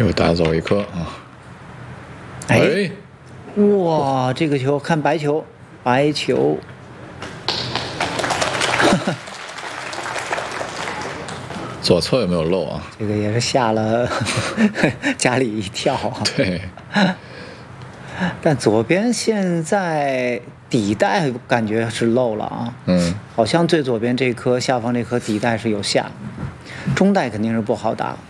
又打走一颗啊！ 哎，哇，这个球看白球，白球， 左侧有没有漏啊？ 这个也是吓了家里一跳啊。 对。 但左边现在底带感觉是漏了啊。好像最左边这颗下方这颗底带是有下，中带肯定是不好打。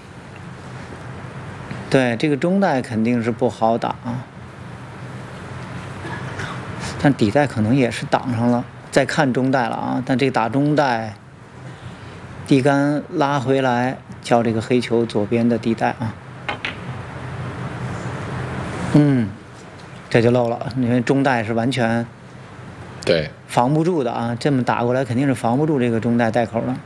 对，这个中带肯定是不好打啊。但底带可能也是挡上了，再看中带了啊。但这打中带，地杆拉回来，叫这个黑球左边的地带啊。这就漏了，因为中带是完全对防不住的啊，这么打过来肯定是防不住这个中带带口的。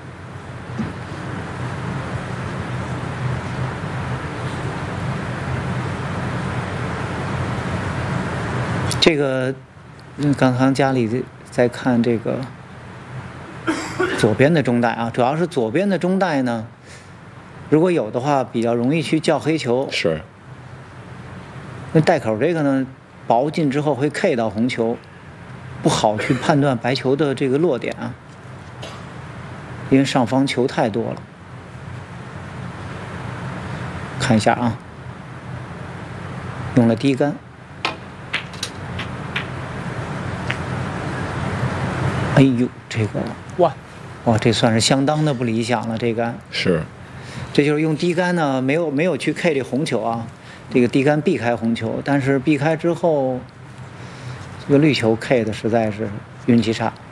这个，刚刚家里在看这个左边的中带啊，主要是左边的中带呢，如果有的话，比较容易去叫黑球。 是。 那带口这个呢，薄进之后会 K 到红球，不好去判断白球的这个落点啊，因为上方球太多了。看一下啊，用了低杆。哎呦，这个哇，这算是相当的不理想了。这杆是， 这就是用低杆呢，没有去 K 这红球啊。这个低杆避开红球，但是避开之后，这个绿球 K 的实在是运气差。